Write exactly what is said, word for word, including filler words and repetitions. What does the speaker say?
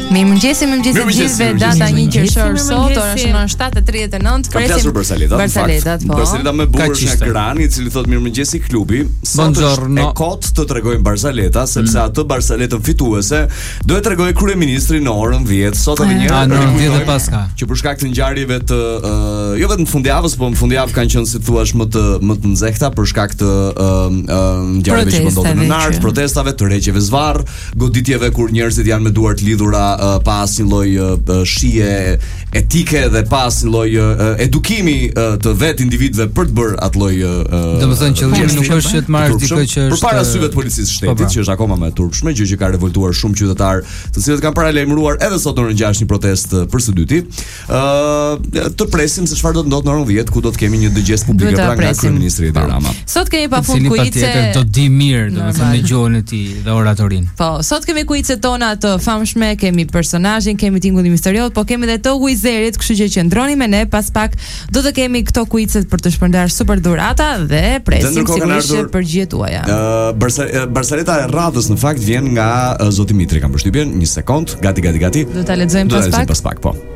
Mirëmëngjesi, mirëmëngjesi të gjithëve. Data një qershor sot, ora shënon shtatë e tridhjetë e nëntë. Presim Barsaletat, po. Barsaleta me burrë nga Grani, i cili thot mirëmëngjesi klubi. Sot është e kot të tregojmë Barsaleta, sepse atë Barsaletën fituese do e tregoj kryeministri në orën dhjetë. Sot edhe një herë në dhjetë e paska. Që për shkak të ngjarjeve të uh, jo vetëm fundjavës, por në fundjavë kanë qenë si thua më të më të nxehta për shkak të uh, uh, ngjarjeve që ndodhen në Nart, protestave, të rreqeve zvarr, goditjeve kur njerëzit janë me duart lidhura uh, pa asnjë lloj uh, shije etike dhe pa asnjë lloj uh, edukimi uh, të vet individëve për të bërë atë lloj uh, domethënë qëllimi nuk është që të marrësh dikë që është përpara syve të policisë shtetit, që është akoma më e turpshme, gjë që ka revoltuar shumë qytetar, të cilët kanë paralajmëruar edhe sot në orën gjashtë një protestë për së dyti. ë uh, të presim se çfarë do të ndodhë në orën dhjetë, ku do të kemi një dëgjes publike pra nga kryeministri Edi Rama. Sot kemi pafund kuice. Do di mirë, domethënë në gjuhën e tij dhe oratorin. Po, sot kemi kuicet tona të famshme, kemi personazhin, kemi tingullin misterios, po kemi edhe të Uizerit, kështu që qëndroni me ne, pas pak do të kemi këto kuicet për të shpërndar super dhurata dhe presim sigurisht përgjigjet tuaja. Ë Barsaleta e radhës në fakt vjen nga Zoti Mitri, kam përshtypjen, një sekond, gati gati gati. Do ta lexojmë pas pak. Pas pak, po.